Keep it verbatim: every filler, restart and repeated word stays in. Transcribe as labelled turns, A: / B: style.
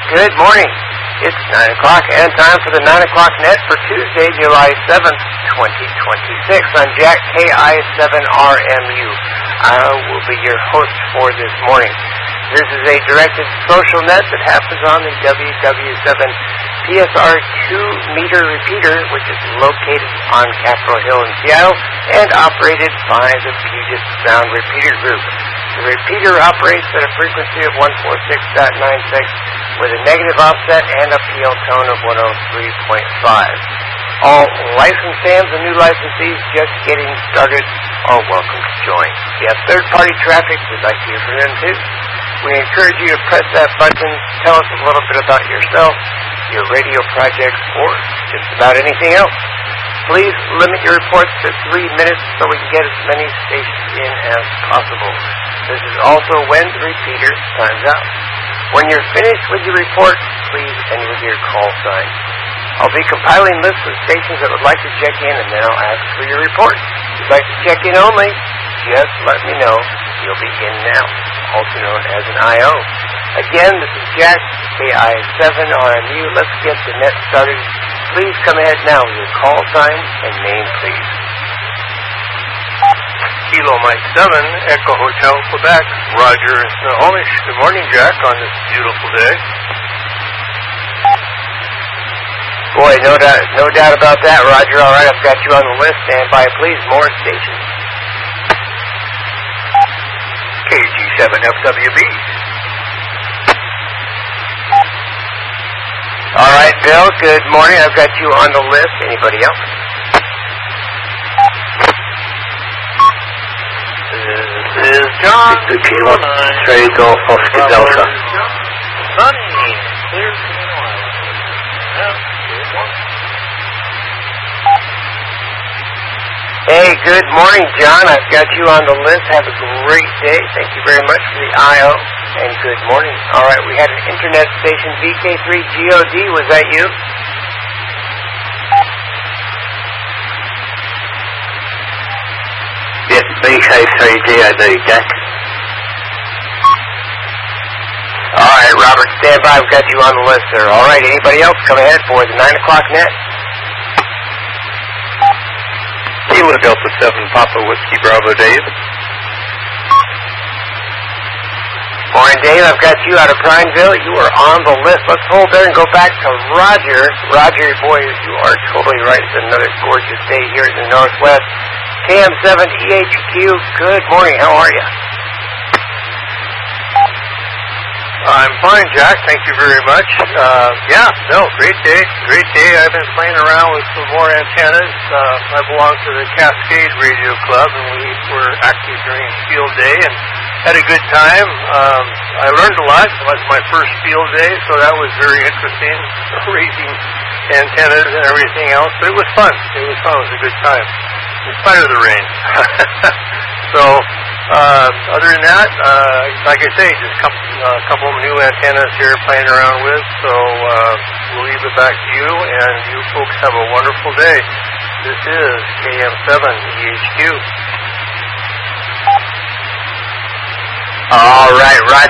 A: Good morning. It's nine o'clock and time for the nine o'clock net for Tuesday, July seventh, twenty twenty-six. I'm Jack, K I seven R M U. I will be your host for this morning. This is a directed social net that happens on the W W seven P S R two meter repeater, which is located on Capitol Hill in Seattle and operated by the Puget Sound Repeater Group. The repeater operates at a frequency of one forty-six point nine six with a negative offset and a P L tone of one oh three point five. All licensed fans and new licensees just getting started are welcome to join. If you have third-party traffic, we'd like to hear from them too. We encourage you to press that button, tell us a little bit about yourself, your radio projects, or just about anything else. Please limit your reports to three minutes so we can get as many stations in as possible. This is also when the repeater times out. When you're finished with your report, please end with your call sign. I'll be compiling lists of stations that would like to check in, and then I'll ask for your report. If you'd like to check in only, just let me know. You'll be in now, also known as an I O. Again, this is Jack, K I seven R M U. Let's get the net started. Please come ahead now with your call sign and name, please.
B: Kilo Mike seven, Echo Hotel, Quebec. Roger Snohomish. Good morning, Jack, on this beautiful day.
A: Boy, no doubt, no doubt about that, Roger. All right, I've got you on the list. Stand by, please. More stations.
B: K G seven F W B.
A: All right, Bill, good morning. I've got you on the list. Anybody else?
B: This is John.
C: It's the Kilo Trey Golf Oscar Delta.
B: Sunny. Clear to the north. Yeah, good morning.
A: Hey, good morning, John. I've got you on the list. Have a great day. Thank you very much for the I O. And good morning. All right, we had an internet station, V K three G O D. Was that you?
C: Yes, V K three G O D, Jack.
A: All right, Robert, stand by. I've got you on the list, sir. All right, anybody else? Come ahead for the nine o'clock net.
B: Kilo Delta seven, Papa Whiskey Bravo, Dave.
A: Morning, Dave. I've got you out of Prineville. You are on the list. Let's hold there and go back to Roger. Roger, boy, you are totally right. It's another gorgeous day here in the Northwest. K M seven E H Q, good morning. How are you?
B: I'm fine, Jack. Thank you very much. Uh, yeah, no, great day. Great day. I've been playing around with some more antennas. Uh, I belong to the Cascade Radio Club, and we were active during field day and had a good time. Um, I learned a lot. It was my first field day, so that was very interesting, raising antennas and everything else. But it was fun. It was fun. It was a good time, in spite of the rain. So, uh, other than that, uh, like I say, just a couple, uh, couple of new antennas here playing around with. So, uh, we'll leave it back to you, and you folks have a wonderful day. This is K M seven E H Q.
A: All right, Roger.